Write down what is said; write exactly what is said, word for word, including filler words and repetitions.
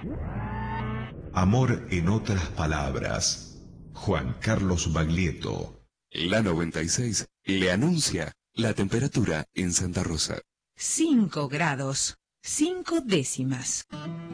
Amor en otras palabras. Juan Carlos Baglietto. La noventa y seis le anuncia la temperatura en Santa Rosa. Cinco grados, cinco décimas.